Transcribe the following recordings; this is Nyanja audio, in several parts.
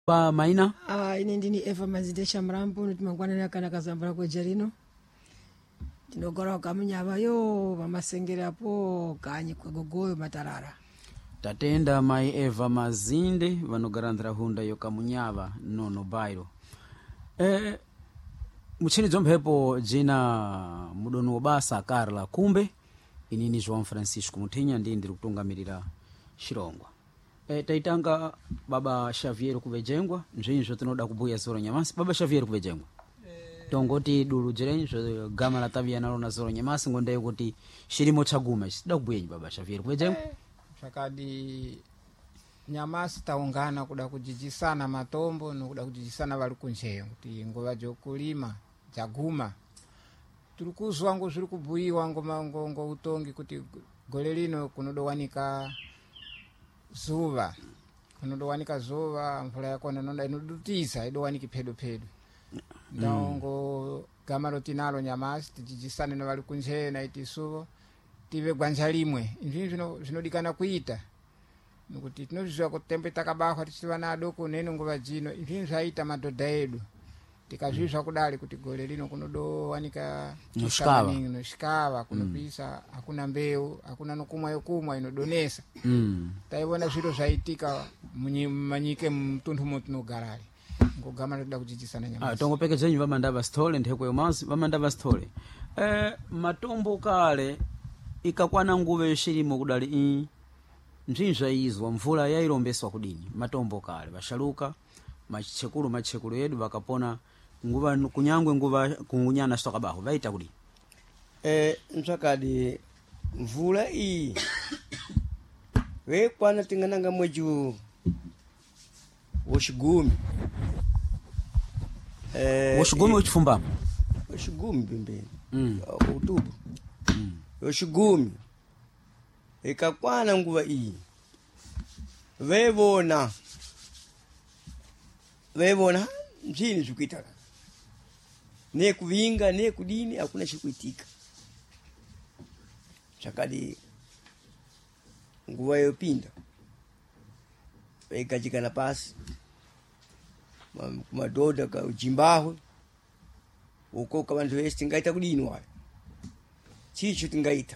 Pa maina ine ndini Eva Mazidesha Mrambo nitimangwana kana kazambala kwa jarino tinogora kamunyava yo vamasengera apo kanyi kwa gogoyo matarara tatenda mai Eva Mazinde vanogarandira hunda yo kamunyava nono bairo muchini zomphepo jina mudono basa Carla Kumbe inini João Francisco Mutinya ndiri kutungamirira Shirongwa. Taitanga baba Xavier Kuvejengwa nzvinzvo tinoda kubuya zoro nyamasi baba Xavier Kuvejengwa tongoti dulu jirenzo gama la tavia nalo na zoro nyamasi ngonde kuti shirimo chaguma sida kubuyenyi baba Xavier Kuvejengwa shakadi nyamasi taungana kuda kujijisana matombo nokuda kujijisana vali kunjeyo kuti ngova jokulima chaguma turikuzwa ngo zviri kubuyiwa ngo utongi kuti gole lino kunodowanika zuva kunodowanika zuva mvula yakona nonda inodutiza idowaniki pedo ndongo gamaro tinalo nyamasi tijijisane no vali kunje na itisuvo tive gwanja limwe izvi zvinodikana kuita nokuti tinozviziva kuti tembe takabahwa tichiva nadoko neno nguva jino izvi zvaita madhodha edu tikazvizva kudali kuti gole lino kunodowanika noshikava kunopisa hakuna mbeu hakuna nokumwa yokumwa inodonesa taivona zviro zvaitika manyike mtundu motinogarari ngogama noda kujijisana nyamasi tongopeke zenyu vamandava stole ndheko yomazi vamandava stole matombo kale ikakwana nguve yoshirimo kudali nzvinzva izwa mvula yairombeswa kudini matombo kale vashaluka machekulu yedu vakapona nguva kunyangwe nguva kunyana stokabaho vaita kudini msakadi mvula iyi wekwana tingananga mwezi woshigumi woshigumi wochifumbamo woshigumi pembeni outubro woshigumi ikakwana nguva iyi vevona mchini zikuitaka nekuvinga nekudini hakuna chikuitika chakadi nguva yopinda ikachikana pasi kumadhodha kaujimbahwe ukoka vantu vese tingaita kudini wayo chicho tingaita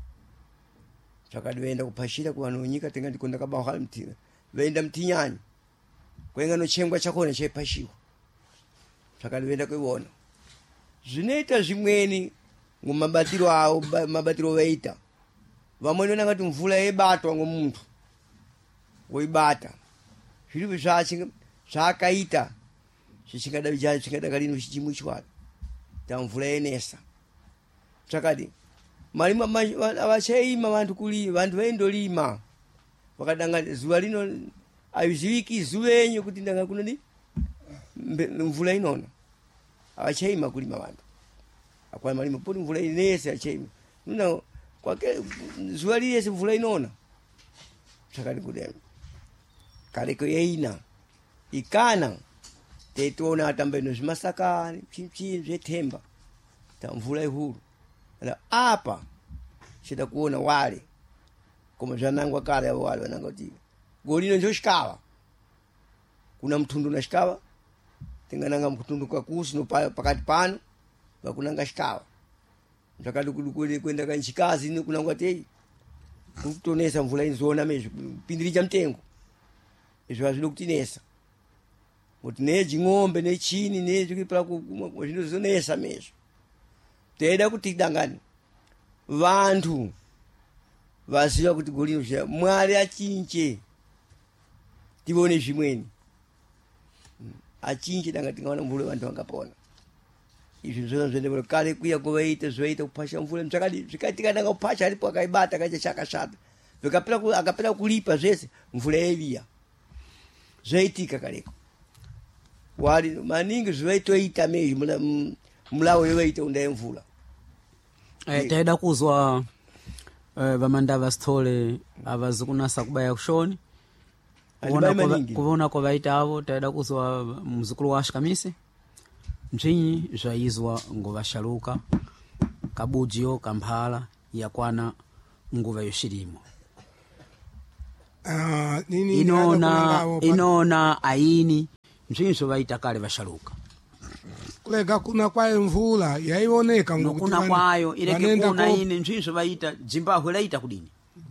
chakadi vaenda kupashira kuvanonyika tingati konda kabaho mtina vaenda mtinyani kwenga nochengwa chakona chaipashiwa chakadi vaenda kuiona zvinoita zvimweni mumabatiro awo mabatiro vaita vamweni vanangati mvula yebatwa ngomuntu woibata zviri zvakaita zvichingadakalino chichimuchwada tamvula yenesa chakadi malima avachaima vantu vaindolima vakadanga zuva lino ayuziviki zuvenyo kuti ndanga kunodi mvula inona avachaima kulima vantu akwana malima poti mvula inese achaima nuna kwake zuva liyese mvula inona chakadi kudema kaleko yeina ikana teitona atambeno zvimasakani chimchini zvetemba tamvula ihuru apa chida kuona wale koma zvanangwa kale avo wale vananga kuti golino njo shikava kuna mtundu na shikava tingananga mtundu kakusi no pakati pano vakunanga shikava zvakadi kwenda kanchikazi ni kunangwa tei kutonesa mvula inzona mezvo pindirija mtengo izvo zvazvino kutinesa kuti neji ng'ombe nechini nezvi para zvinozonesa mezvo teida kuti dangani vantu vaziva kuti golino zva mwari achinje tivone zvimweni achinje danga tingaona mvula vantu vangapona izvi zvozvendevero kale kuya kuvaita zvoita kupasha mvula mtsakadi zvikaitika danga kupasha alipo akaibata kaita chakashata akapera kulipa zvese mvula yeviya zvaitika kaleko wali maningi zvaitoita mezvo mulawo yovaita undaye mvula taida kuzwa vamandava stole avazi kunasa kubaya kushoni kuona kwavaita avo taida kuzwa muzukulu wa Shikamise mchinyi zvaizwa ngovashaluka kabujiyo kamphala yakwana nguva yoshirimo nini inona aini mzinso vaita kale vashaluka kulega kuna kwayo mvula yaioneka kuna kwayo ileke kuna ine mzinso vaita Zimbabwe laita kudini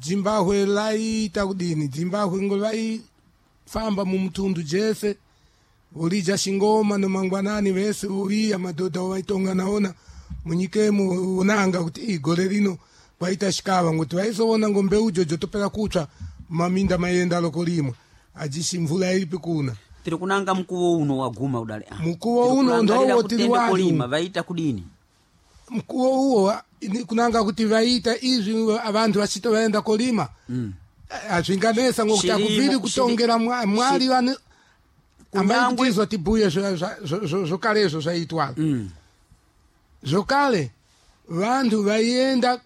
Zimbabwe ngo famba mu mtundu jese ulija shingoma no mangwanani vese uia madoda waitonga naona munyikemu unanga kuti igore rino vaita shikava ngoti vaizoona ngombe ujojo topera kutsva maminda mayenda lokolima ajishi mvula ilipi kuna tiri kunanga mkuwo uno waguma udale mkuwo uno ndo tiri kulima vaita kudini mkuwo huo kunanga kuti vaita izvi avantu vachito vaenda kolima azvinganesa ngokuti akubviri kutongera mwari vane ambaitizwa tibuye zvokalezvo zvaitwa zvokale vantu vaienda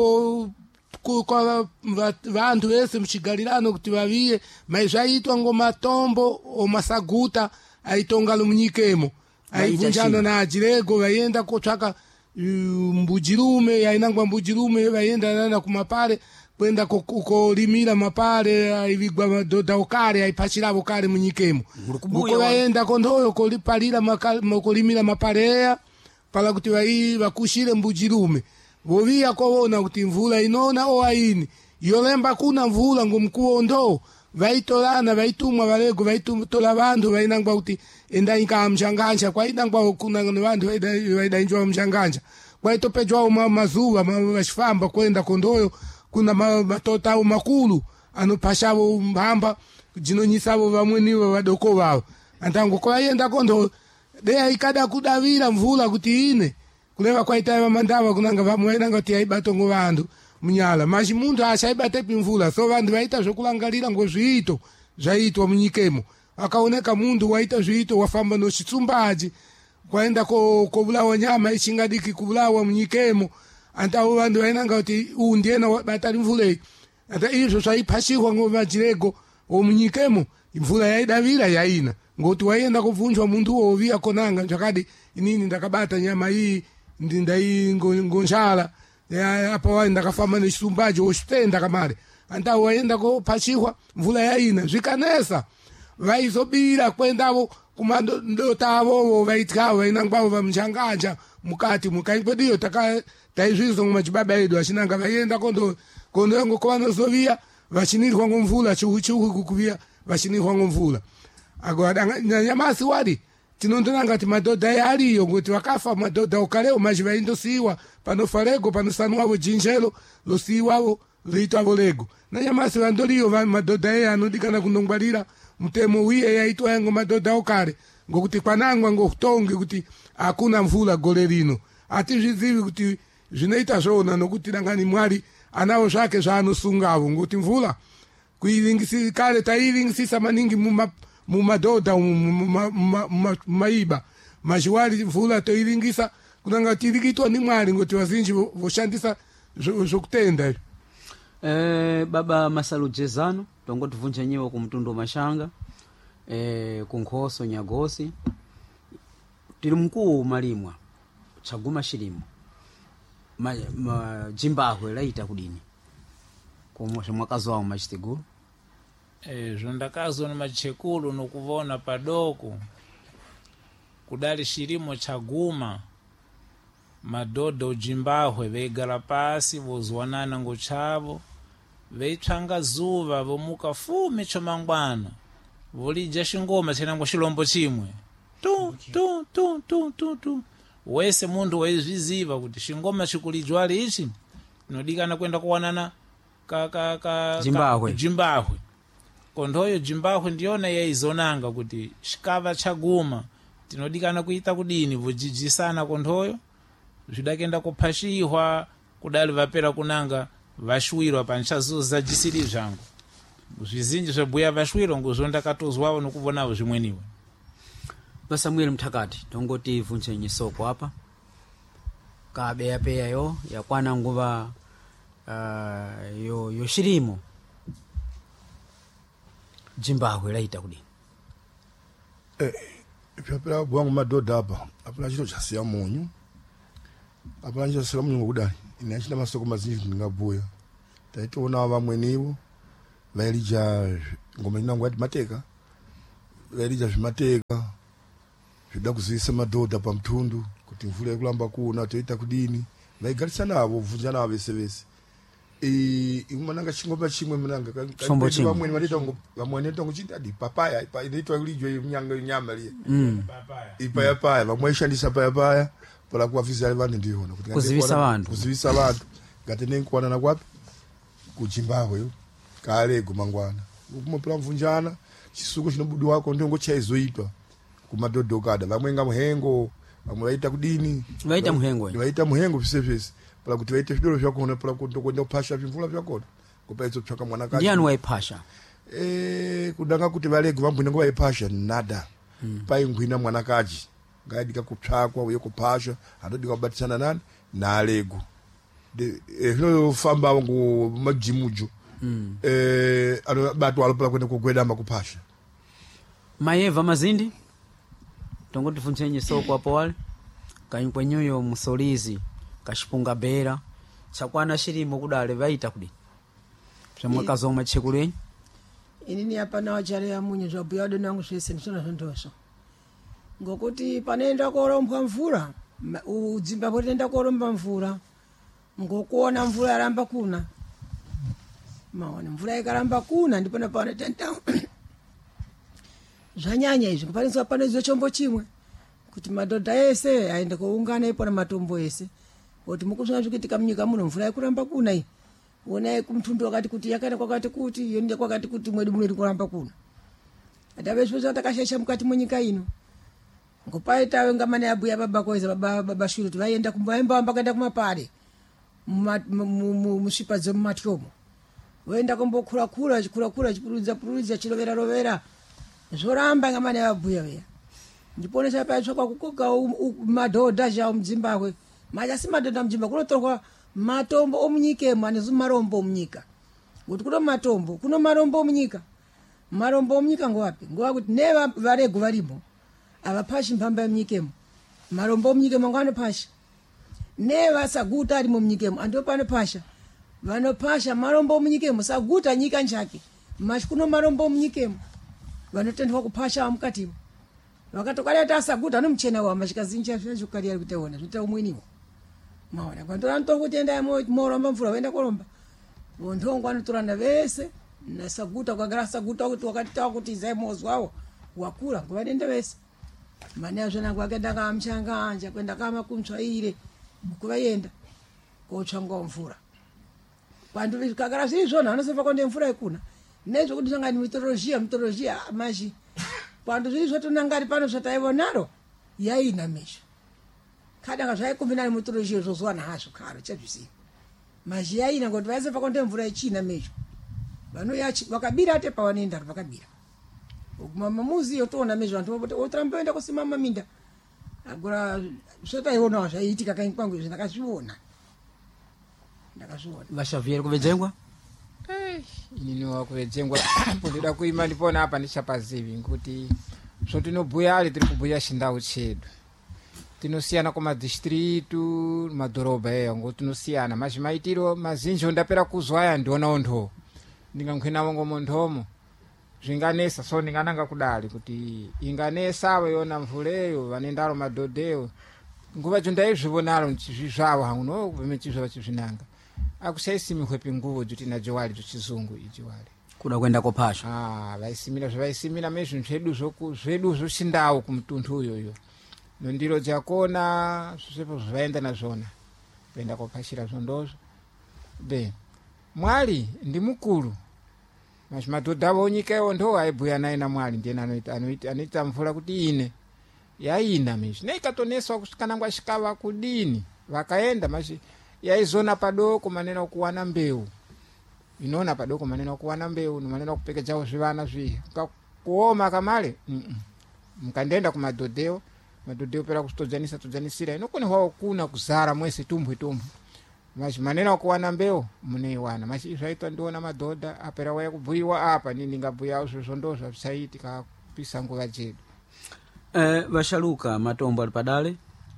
vantu vese muchigarirano kuti vaviye mai zvaitwa ngomatombo omasaguta aitonga lomunyikemo aibvunjana naajirego vaienda kotsvaka mbujirume yainangwa mbujirume vaienda nana kumapare kwenda kolimira mapare aivigwa madhodha okare aipachiravo kare munyikemo uko vaenda kondoyo kolipalira kolimira mapare eya pala kuti vakushire mbujirume voviya kovona kuti mvula inona oaini yolemba kuna mvula ngomkuwo ndo vaitolana vaitumwa valego vaitola vantu vainangwa kuti endanyika mshanganja kwainangwa kuna vantu vaidainjwa mshanganja kwaitopejwawo mazuva vachifamba kwenda kondoyo kuna matota makulu anopashavo mbamba jinonyisavo vamwenivo vadoko vavo antango kwaienda kondo deya ikada kudavira mvula kuti ine kuleva kwaitaiva mandava kunanga vamwe vainanga kuti yaibatongo vantu munyala mashi muntu ashaibatepi mvula so vantu vaita zvokulangarira ngozviito zvaitwa munyikemo akaoneka muntu waita zviito wafamba nochitsumbaji kwaenda kovulawa nyama ichingadiki kuvulawa munyikemo antawo vantu vainanga kuti uyu ndiyena batari mvula iyi anta izvo zvaipashirwa ngomajirego omunyikemo mvula yaidavira yaina ngoti waienda kubvunjwa muntu woviya konanga zvakadi inini ndakabata nyama iyi ndindai ngonjala apa ndakafamba nechitsumbaji wochitenda kamare antawo waienda kopashirwa mvula yaina zvikanesa vaizobira kwendavo kumadota avovo vaityavo vainangwavo vamuchanganja mukati mukaipediyo taizvizwa ngomachibaba edu achinanga vaienda kondoyango kwavanozoviya vachinirwa ngomvula chihuchihu kukuviya vachinirwa ngomvula nyamasi wari tinondonanga ti madhodha ariyo ngoti vakafa madhodha okaleo mazhi vaindosiyiwa panofa lego panosanwavo jinjelo losiyiwavo liitwavo lego nanyamasi vandoriyo madhodha eya anodikana kundongwarira mutemo wiye yaitwa yango madhodha okale ngokuti kwanangwa ngokutongi kuti hakuna mvula gore rino hatizvizivi kuti zvinoita zvona nokuti dangani mwari anawo zvake zvaanosungavo ngokuti mvula kare taiiringisisa maningi mumadhodha mumaiba mazhiwari mvula toiringisa kunanga tirikitwa ni mwari ngoti vazhinji voshandisa zvokutenda baba Masalu Jezano tongotibvunja nyewe kumtundu mashanga kunkhoso nyagosi tiri mkuu malimwa chaguma shilimo Zimbabwe laita kudini mwakazi wawo machitigulu zvondakazwa namachekulu nokuvona padoko kudali shilimo chaguma madhodha uJimbabwe veigara pasi vozwanana ngochavo veitsvanga zuva vomuka fume chomangwana volija shingoma chenango shilombo chimwe tu wese mundu waizviziva kuti shingoma chikulijwali ichi inodikana kwenda kuwanana Zimbabwe kondoyo Zimbabwe ndiyona yaizonanga kuti shikava chaguma tinodikana kuita kudini vojijisana kondoyo zvidakenda kupashihwa kudali vapera kunanga vashwirwa panchazuza jisiri zvangu zvizinji zvebuya vashwirwa ngozvondakatozwawo nokuvonavo zvimweniwe Samuel Mtakati tongoti vunche nyisoko hapa kabeya peya yo yakwana nguva yo shirimo Zimbabwe laita kudini ipyapela bwangu madhodha apa apana chito chasiya munyu apana chito chasiya munyu ngokudani ine achina masoko mazinji ndingabuya taitoona vamweniwo vailija ngoma inango ati mateka vailija zvimateka zvida kuzivisa madhodha pamtundu kuti mvura yekulamba kuna toita kudini vaigarisa navo vunja navo vese vese mananga chingoma chimwe mananga vamweni vanoita vamweni vanoita ngochiti adi papaya inoitwa kulijwa nyama liye ipayapaya vamwe vaishandisa payapaya pala kuwavisa vanhu ndiona kuti kuzivisa vantu ngati nenkuwanana kwapi kuchimbahwe kalego mangwana kumapula mvunjana chisuko chinobudi wako ndio ngochaizoitwa kumadhodhokada vamwe nga muhengo vamwe vaita kudini vaita muhengo visevese pala kuti vaite zvidoro zvakona pala kuti kwenda kupasha zvimvula zvakona kupaitso tsvaka mwana kachi ndiani waipasha kudanga kuti valego vambwina ngo vaipasha nada paingwina mwana kachi ngaidika kutsvakwa uye kupasha anodika kubatisana nani naalego zvinofamba ngomajimujo anobatwa alopala kwenda kugwedama kupasha Maeva Mazindi tongoti funcenye soko apo wale kanyikwenyuyo musolizi kashipunga bera chakwana shirimo kudale vaita kudi zvamwe kazoma chekulenyi inini apa nawo chale ya munyu zvabuya donangu zvese ndisona zvondosho ngokuti panoenda korombwa mvura udzimba poenda koromba mvura ngokuona mvura yaramba kuna maona mvura ikaramba kuna ndipo napanotenda zvanyanya izvi kupaniswa panoizwe chombo chimwe kuti madhodha ese aende koungana ipo namatombo ese kuti mukusvika zvikitika munyika muno mvura ikuramba kuna iyi onai kumtundu wakati kuti yakaenda kwakati kuti yoende kwakati kuti mwedu muno iri kuramba kuna atavezvo takashesha mukati mwenyika ino ngopaitawe ngamane abuya baba koeza baba shuru kuti vaienda kumbaemba vakaenda kumapare musvipa dzemumatyomo voenda kombokura chipurudza chirovera zvoramba ngamane abuya veya ndipone chapaitsvakwa kukoga madhodha zvawo mudzimbabwe machasi madhodha mudzimbabwe kunotorwa matombo omunyikemo ane marombo omunyika kuti kuno matombo kuno marombo omunyika ngowapi ngowakuti nevarego varimo avapashi mpamba yemunyikemo marombo omunyikemo nganopashi nevasaguta arimo munyikemo andiwo panopasha vanopasha marombo omunyikemo saguta nyika nchake mashi kuno marombo omunyikemo vanotendwa kupasha mukatimo vakatokareta asaguta nomuchena wa mashikazinja zvazvokariyari kutaona zvita umweniwo maona kwantora ntongo tenda moromba mvura vaenda koromba vontongo anotorana vese nasaguta kwagara saguta kuti wakatitawa kuti zaimozwawo wakura ngovanende vese mani azvonangu akaenda kamuchanganja kwenda kamakumtsvaire kuvayenda kotsvangwa mvura vantu kagara zviri zvona vanosefa kwende mvura ikuna nezvokuti zvangani mitolojia mashi vantu zviri zvatonangari pano zvataivonaro yaina mesho kadanga zvaikumbinani mitolojia zvozuwana hazvo karo chazvisiya mazhi yaina ngoti vaisefa kwende mvura ichina mesho vakabira ate pavanoenda vakabira mamuzi yotoona mezvo vantu otoramba oenda kusima maminda agora zvotaiwonawo zvaiitika kanyi kwangu izvi ndakazviona vashavhiyeri kuvedzengwa inini wakuvedzengwa ndida kuima ndipona apa ndichapazivi nkuti zvotinobhuya ali tiri kubhuya chindau chedu tinosiyana kumadistritu madhorobha eyo ngo tinosiyana mazvimaitiro mazinji ondapera kuzwaya ndionawo ntoo ndingankwinawo ngomonthomo zvinganesa so ndingananga kudali kuti inganesa weyona mvuleyo vanendaro madhodheyo nguva jondaizvivonaro zvizvavo hangu no vemechizva vachizvinanga akusaisimiwe pinguvo jutina jowali tuchizungu ijiwali kuda kwenda kopasha vaisimira zvavaisimira mezvinhu zvedu zvochindau kumutuntu uyoyo nondiro dzakona zvisepo zvaenda nazvona kuenda kopashira zvondozvo be mwari ndi mukuru madhodha vonyika iwo ndo aibhuya naye namwari ndiye anoita mvura kuti ine yaina mizvi neikatoneswa kusvikanangwa shikava kudini vakaenda mashi yaizona padoko manena kuwana mbeu inoona padoko manena kuwana mbeu nomanena kupekedzawo zvivana zviya kuoma kamale mukandenda kumadhodheyo madhodheyo pera kutodzanisira inokonehwawo kuna kuzara mwese tumbwe mashi manena kuwana mbeu muneiwana mashi zvaitwa ndiona madhodha apera waya kubhuyiwa apa nini ngabhuyawo zvozvo zvavisaitika kupisa nguva jedu vashaluka matombo ali padale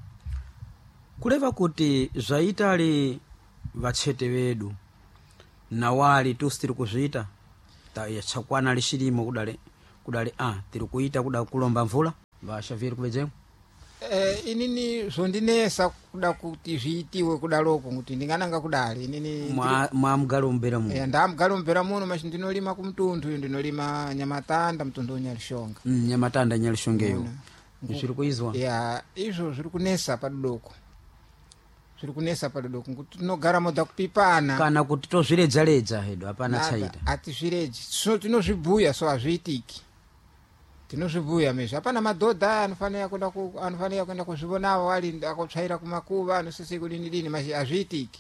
kuleva kuti zvaitali vachete vedu nawali tusitiri kuzvita yachakwana lishilimo kudali tiri kuita kuda kulomba mvula ba Xavier kubejemo. Inini zondinesa kuda kuti zviitiwe kudaloko kuti ndingananga kudali inini mwamgalombera muno. Ndamgalombera muno mashi ndinolima kumtundu ndinolima Nyamatanda mtundu Nyalishonga. Nyamatanda Nyalishongeyo. Zviri kuizwa. Ya izvo zviri kunesa padoko. Zviri kunesa padoko kuti tinogara moda kupipana. Kana kuti tozviredza hedo hapana chaita. Atizviredzi. So tinozvibhuya so azviitiki. Tinozvibhuya mezvo hapana madhodha anofanira kuenda kuzvionawo wali akotsvaira kumakuva anosise kudini mashi azviitiki.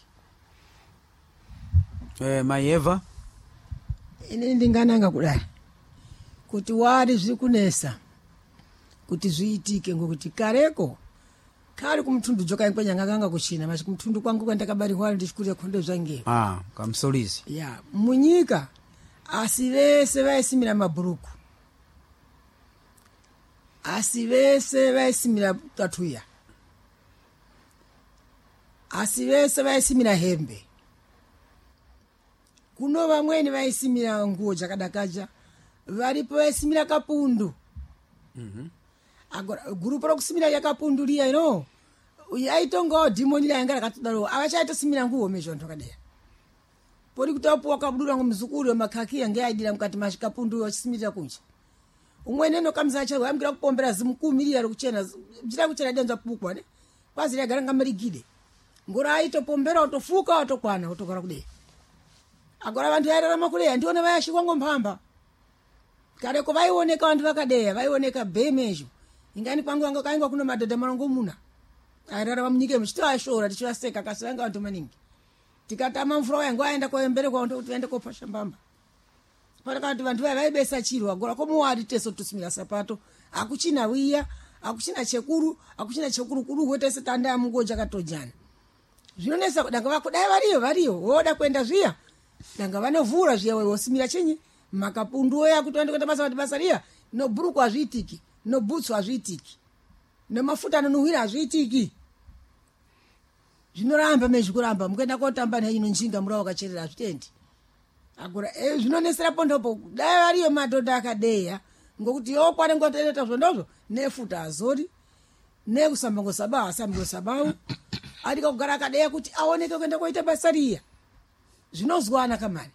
Maeva ini ndingananga kudai kuti wari zviri kunesa kuti zviitike ngokuti kareko kari kumtundu joka inkwenya ngakanga kuchina mashi kumtundu kwangu kwandakabarirwa ndichikurira khonde zvangeyo kamsolizi ya munyika asi vese vaisimira mabhuruku, asi vese vaisimira tatuya, asi vese vaisimira hembe. Kuno vamweni vaisimira nguo jakadakaja, varipo vaisimira kapundu. Agora gurupo rokusimira yakapundu liya ino yaitonga dhimoni la yanga rakatudaro avachaita simira nguo mezvo ntokadera. Pori kutapuwa kabudura ngomuzukuru wamakaki yange aidira mukati mashikapundu wachisimira kunja. Umwene no kamza chawo amgira kupombera zimukumiri ari kuchena jira kuchena denza pukwa ne kwazi ya garanga marigide ngora aito pombera otofuka otokwana otokara kude agora vantu yairarama kule ndione vayashikwa ngompamba kare ko vaioneka vantu vakadeya vaioneka bemejo ingani kwangu anga kaingwa kuno madhadha marongo muna airarama munyike mchito ashora tichiraseka kasanga vantu maningi tikatama mfura yangu aenda koembere kwa ndo tuende kopasha mbamba parakati vantu vaibesa chiro agora komuwari teso tusimira sapato akuchina wiya akuchina chekuru kuru wetese tanda ya mungoja katojana zvinonesa danga vakudai variyo woda kwenda zviya danga vanovhura zviya wosimira chenyi makapundu ya kutoenda kwenda basa riya no buruku azvitiki no butsu azvitiki no mafuta anonuhwira azvitiki zvinoramba mezvikuramba mukaenda kotamba neino njinga murawo kacherera azvitendi agora zvinonesera pondopo dai variyo madhodha akadeya ngokuti yokwane ngoteleta zvondozvo nefuta azori nekusamba ngosaba asambi ngosabau adika kugara akadeya kuti aoneke kuenda koita basa riya zvinozwana kamani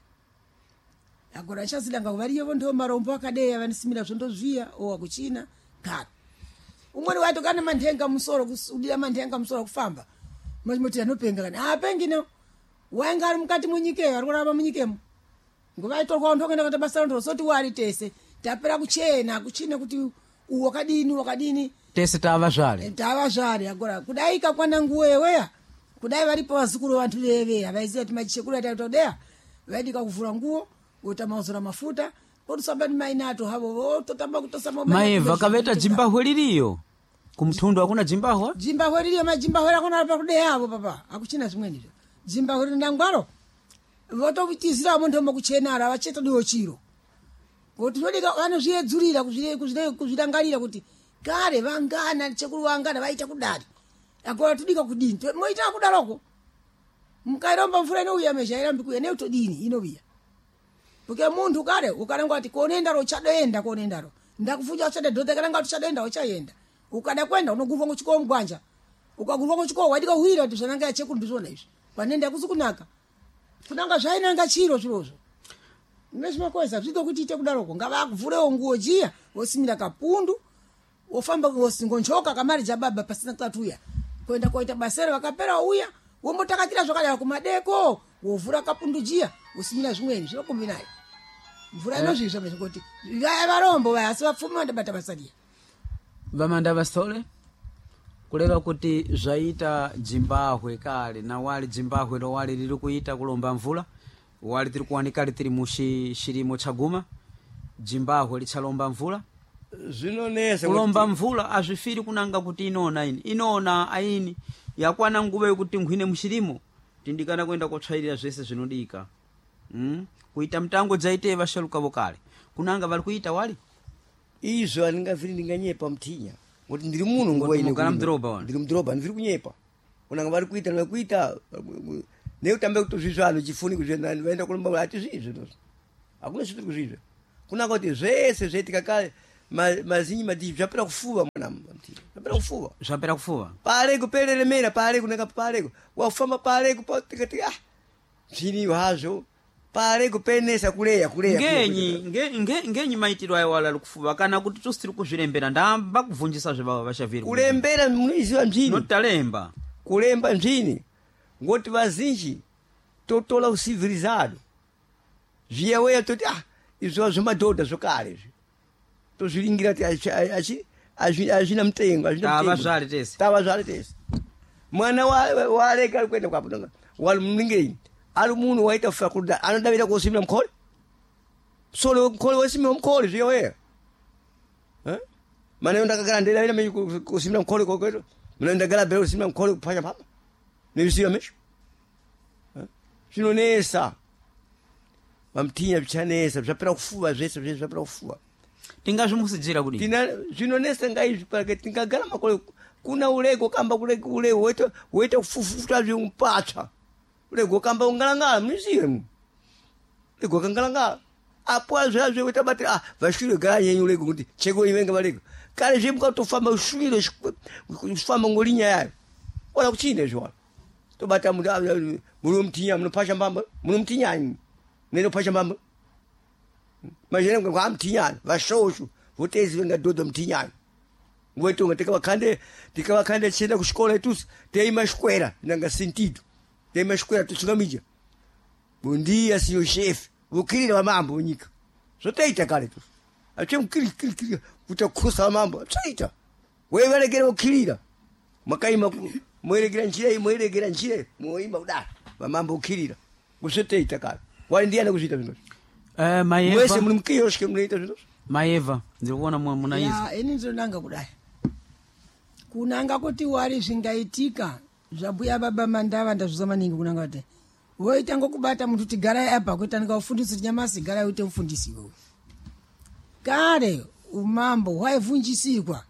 agora chasidanga variyo vondo marombo akadeya vanisimira zvondozviya owa kuchina kaka umweni waito kana mandenga musoro kusudira mandenga musoro kufamba machimoti anopenga kana apengi no wanga ari mukati munyikeyo ari kuramba munyikemo nguvaitorwa ndokenda kuti basa ndo soti wari tese tapera kuchena kuchine kuti wakadini tese tava zvare agora kudai kakwana nguwewe kudai varipo vazukuru vantu veve avaiziva kuti machekuru atatodeya vaidika kuvhura nguo utamauzura mafuta otusamba ni mainato havo vototamba kutosamba maeva kaveta jimbahwe liriyo kumtundu hakuna jimbahwe liriyo majimbahwe akona pakudeya avo papa akuchina zvimweni jimbahwe rindangwaro votokutizira muntu mokuchenara vacheta diwo chiro kuti nodika vanozviedzurira kuzvirangarira kuti kare vangana chekuru vangana vaita kudari agora tudika kudini moita kudaroko mukairomba mvura inouya mesha irambi kuya neutodini inoviya porque muntu kare ukaranga kuti konenda ro chadoenda konenda ro ndakufuja uchade dhodha karanga kuti chadoenda uchaenda ukada kwenda unogurwa kuchiko mgwanja ukagurwa kuchiko wadika huira kuti zvananga ya chekuru ndizvona izvi panenda kusukunaka kunanga zvainanga chiro zvirozvo nezvimakoisa zvito kuti ite kudaroko ngavakuvhurewo nguo jiya wosimira kapundu wofamba wosingonchoka kamari jababa pasina tatuya kuenda koita basero vakapera uya wombotakatira zvakadaro kumadeko wovhura kapundu jiya wosimira zvimweni zvinokombinayo mvura inozvizva mezvikuti varombo vaya asi vapfumi vandabata basa riya vamanda vasole kuleva kuti zvaita jimbahwe kale na wali jimbahwe ro wali liri kuita kulomba mvula wali tiri kuwanika litiri mushirimo chaguma jimbahwe lichalomba mvula zvinonesa kulomba mvula azvifiri kunanga kuti inona aini yakwana nguve kuti ngwine mushirimo tindikana kwenda kotsvairira zvese zvinodika kuita mtango dzaite vasharuka vokale kunanga vari kuita wali izvo andingavhiri ndinganyepa mtinya kuti ndiri munhu nguva ine ndiri mudhorobha ndiri kunyepa unanga vari kuita nekuita neutambe kutozvizvano chifuni kuzvenda vaenda kulomba ati zvizvo hakuna chitu kuzvizva kuna kuti zvese zvaitika kale mazinyi madii zvapera kufuva mwana zvapera kufuva zvapera kufuva pareko perelemera pareko neka pareko wafamba pareko patikati zviriyo hazvo pareko penesa kuleya ngenyi maitiro ayo wala kufuva kana kuti tusiri kuzvirembera ndamba kuvunjisa zvevava vashaviri kulembera munoziva mzvini notalemba kulemba mzvini ngoti vazhinji totola ucivilizado zviyaweya toti izvo zvemadhodha zvokare izvi tozviringira kuti hazvina mutengo tava tese mwana wareka ari kuenda kwapo wali mningeini ari munhu waita fakultad anodavira kosimira mukole solo mukole wesimira mukole zviyaweya manayo ndakagara ndedavira kosimira mukole kokweto muna ndagara bera kosimira mukole kupanya papa nezvisira mesho zvinonesa vamutinya zvichanesa zvapera kufuva zvese zvapera kufuva tingazvimusidzira kudi zvinonesa ngaizvi pake tingagara makole kuna ulego kamba ulego woita kufufuta zvimupatsva ulego kamba ungalangala muzive ulego kangalangala apo azvazve woita bati vashwire gara nyenyu ulego kuti cheko ivenga valego kare zvemukatofamba ushwire kufamba ngolinya yayo wala kuchine zviwana tobata munomutinya munopasha mbamba munomutinyani nenopasha mbamba majene kwamutinyani vashoshu votezi venga dhodha mutinyani wetonga tikavakhande chenda kuxikola itusi teimashkwera nanga sentido teimashkwera tusingamija bondia senhor chefe vukirira vamambo munyika zvotaita kale tu achemukirikirikiri kuti akukhosa vamambo zvotaita wevarekera kukirira makaima moerekera njira moimba kudai vamambo kukirira kuzvotaita kale wali ndiana kuzviita zvinozvo mwese muli mukiyosike munoita zvinozvo maeva ndiri kuona munaiza ini ndinonanga kudai kunanga kuti wari zvingaitika zvabhuya baba mandava ndazviza maningi kunanga kuti woita ngokubata muntu tigarai apa kuita ndikaufundisi tinyamasi garai uite ufundisi iwewe kare umambo hwaivhunjisirwa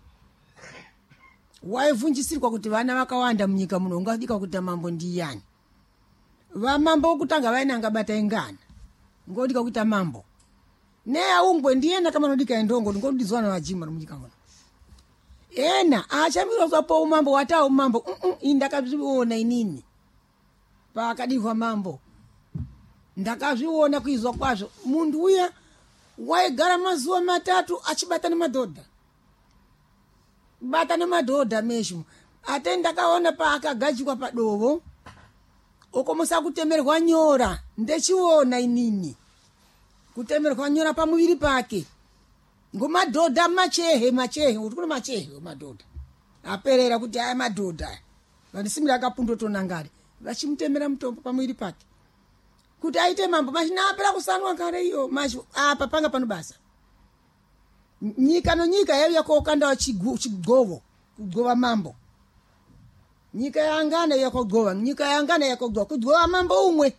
kuti vana vakawanda munyika muno ungadika kuti mambo ndiyani vamambo wokutanga vainanga bata ingana ngodika kuita mambo neaumbwe ndiyena kama nodika endongo ngodizwana vajima munyika muno ena achamira zvapo umambo wata umambo ndakazviona inini pakadihwa mambo ndakazviona kuizwa kwazvo mundu uya waigara mazuva 3 achibatana madhodha mesho ate ndakaona paakagadzikwa padovo okomosa kutemerwa nyora ndechiona inini kutemerwa nyora pamuviri pake ngomadhodha machehe utikuna machehe madhodha aperera kuti aya madhodha vanisimira akapundotonangari vachimutemera mutombo pamuviri pake kuti aite mambo machina apera kusanwa kare iyo macho apa panga pano basa nyika nonyika yaiya kokandawo chigovo kugova mambo nyika yangana yakogova nyika yangana yakogova kugova mambo umwe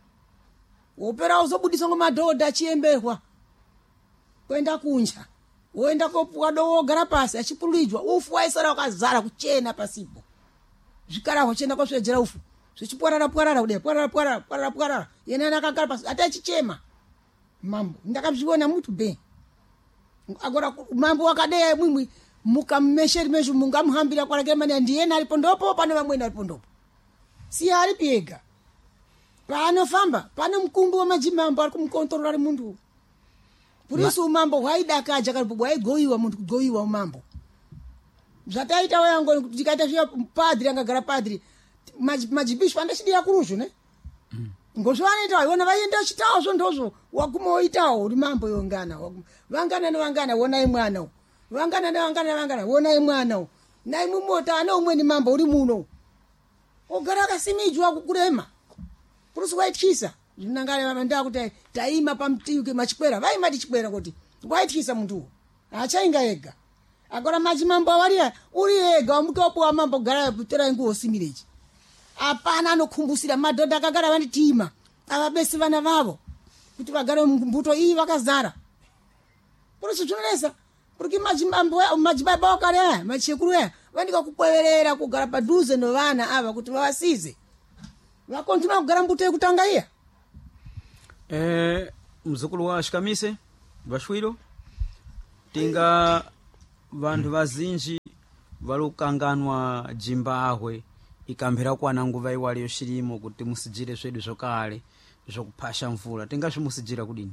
wopera uzobudisa ngomadhodha achiemberwa kwenda kunja woenda kopuwa dowo gara pasi achipululijwa ufu waisara wakazara kuchena pasipo zvikaraho chena kwasvedzera ufu zvichipwarara kudai pwarara yena nakagara pasi ati achichema mambo ndakazviona mutu be agora mambo wakadai mwimwi mukamesheri mesho mungamuhambira kwarake mani ndiyena alipo ndopo pane vamweni alipo ndopo si ari pega paanofamba pane mukumbi wamajimambo ari kumukontorora mundu purisi umambo hwaidakaja karipo hwaigoiwa muntu kugoiwa umambo zvataita wayango tikaita zviya padri angagara padri majibisho andachidira kuruzvo ne ngozvanoita waiona vaenda chitawo zvondozvo waguma woitawo uri mambo yongana vangana nevangana wonai mwana vangana nevangana wonai mwana nai mumota ane umweni mambo uri muno ogara akasimijwa kukurema purisi waityisa zvinangana ndakuti taima pamutiuke machikwera vaima tichikwera kuti waityisa muntuwo achainga ega agora machimambo awariya uri ega wamutopo wamambo gara tera nguo simirechi apana anokumbusira madhodha akagara vanitima avabesi vana vavo kuti vagare mumbuto iyi vakazara purisi zvinonesa porque madzibaba wakare aya machekuru aya vandika kukweverera kugara padhuze novana ava kuti vavasize vakontinua kugara mbuto yekutanga iya mzukulu wa Shikamise Bashwiro tinga vantu vazinji valukanganwa jimbahwe ikambira kwana nguva iwali yoshirimo kuti musijire zvedu zvokale zvokuphasha mvula tingasvimusijira kudini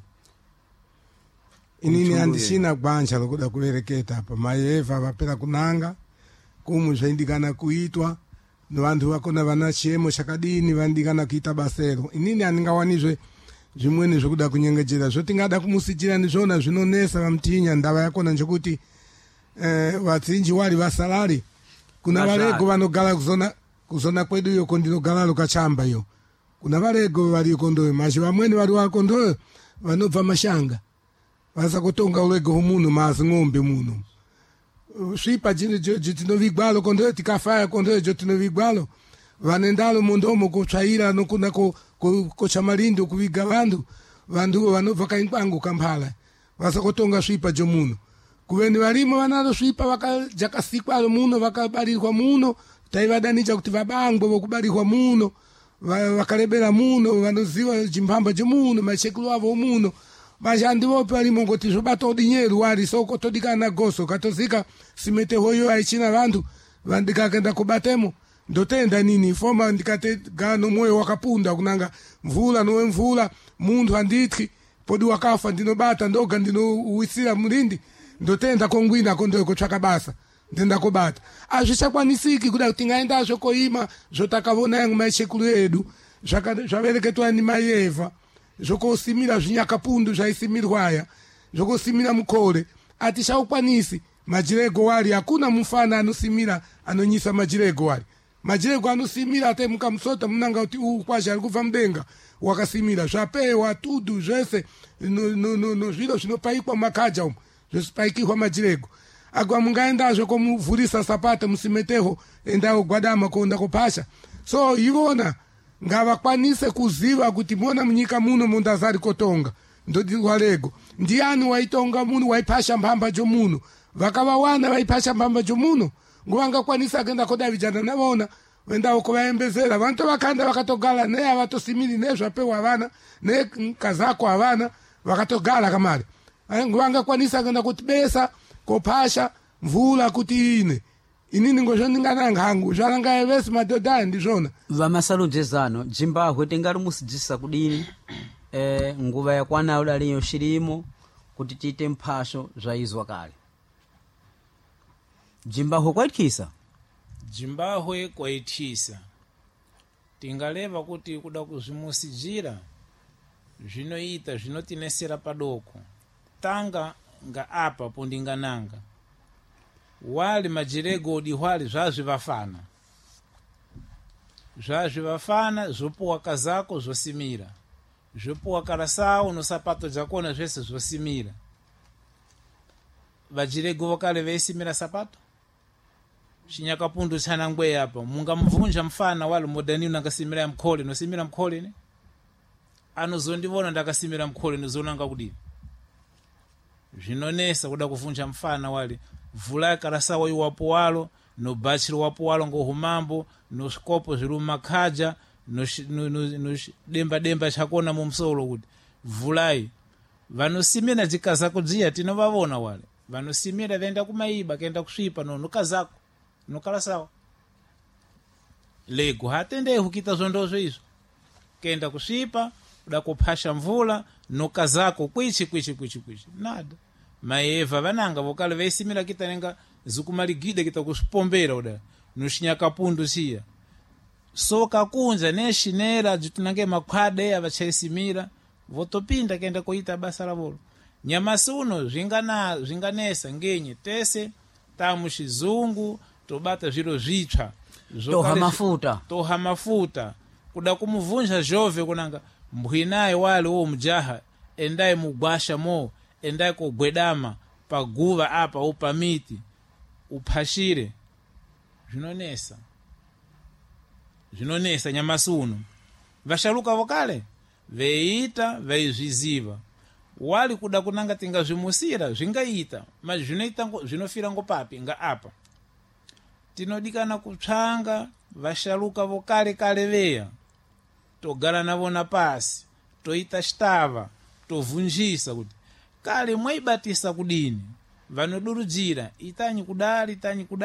inini handisina gwanja lokuda kuvereketa apa maeva vapera kunanga kumu zvaindikana kuitwa nevantu vakona vana chiyemo chakadini vandikana kuita basero inini handingawanizve zvimweni zvokuda kunyengejera zvotingada kumusijira ndizvona zvinonesa vamutinya ndava yakona njokuti vatsinji wari vasalari kuna varego vanogara kuzona kwedu iyo kondinogara lukachamba iyo kuna varego vari ikondoyo mashi vamweni vari wakondoyo vanobva mashanga vasakutonga urego humuno mazi ng'ombe muno svipa jitinovigwalo kondoyo tikafaya kondoyo jotinovigwalo vanendalo mundomo kutsvaira nokuna kochamalindo kuviga vantu vanobva kaikwangu kampala vasakutonga svipa jomuno kuveni varimo vanalo svipa vakajakasikwa muno vakabarirwa muno taivadanicha kuti vabangwe vokubarirwa muno vakarebera muno vanoziva jimbamba jomuno machekulu avo muno vashandi vope varimo ngoti zvobata udinyeru wari soko todikana goso katozika simete hoyo aichina vantu vandikakenda kubatemo ndotenda nini foma ndikatega nomwoyo wakapunda kunanga mvula nowe mvula muntu handityi podi wakafa ndinobata ndoga ndinouwisira murindi ndotenda kongwina kondoyo kotsvaka basa ndenda kubata azvichakwanisiki kuda kuti ngaendazvo koima zvotakavona yangu maishekuru edu zvavereketwa nimayeva zvokosimira zvinyakapundu zvaisimirwaya zvokosimira mukore atichaukwanisi majirego wari hakuna mufana anosimira anonyisa majirego wari majirego anosimira ataimuka musota munanga kuti ukwazha ari kubva mudenga wakasimira zvapewa tudu zvese zviro zvinopaikwa makaja umu zvosipaikirwa majirego agwa mungaendazvo komuvhurisa sapata musimeteho endawo gwadama kuonda kupasha so ivona ngavakwanise kuziva kuti mona munyika muno mundazari kotonga ndodiwarego ndiani waitonga muno waipasha mbamba jomuno vakavawana vaipasha mbamba jomuno nguvangakwanisa kuenda kodavijana navona vendawo kuvaembezera vanto vakanda vakatogala neavatosimiri nezvapewa havana nekazako havana vakatogala kamari nguvangakwanisa kuenda kutibesa kopasha mvula kuti ine inini ngozvandingananga hangu zvarangaye vese madhodhaya ndizvona vamasalonjezano jimbahwe tingari musijisa kudini nguva yakwanayo daliyo shirimo kuti tiite mphasho zvaizwa kale jimbahwe kwaityisa jimbahwe kwaityisa tingaleva kuti kuda kuzvimusijira zvinoita zvinotinesera padoko tanga nga apa pondingananga wali majirego odihwali zvazvivafana zvopuwa kazako zosimira zvopuwa karasawo nosapato jakona zvese zosimira vajirego vokale veisimira sapato chinyakapundu chanangwe apa mungamuvunja mfana wali modani unangasimira ya mkhole nosimira mkhole ne anozondivona ndakasimira mkhole nozonanga kudini zvinonesa kuda kuvunja mfana wali vula karasawo iwapo walo no bachiro wapo walo ngohumambo no skopo zviru makhaja no demba chakona mumsolo kuti vulai vanosimira jikazako dziya tinovavona wale vanosimira venda kumaiba kenda kusvipa no kazako no karasawo lego hatende hukita zvondozvo izvo kenda kusvipa kuda kuphasha mvula no kazako kwichi nada maeva vananga vokale veisimira kitanenga zikumaligide kita kuspombera uda noshinyakapundu siya soka kunja neshinera jutunange makhwade avachaisimira votopinda kenda koita basa lavolo nyamasi uno zvinganesa ngenye tese tamushizungu tobata zviro zvitsva toha mafuta kuda kumuvunja jove kunanga mbwinaye wale wo mujaha endai mugwasha mo endai kogwedama paguva apa upamiti uphashire zvinonesa nyamasi uno vasharuka vokale veita veizviziva wali kuda kunanga tingazvimusira zvingaita ma zvinofira ngopapi nga apa tinodikana kutsvanga vasharuka vokale kale veya togara navona pasi toita chitava tovunjisa kuti kale mwaibatisa kudini vanodurujira itanyi kudali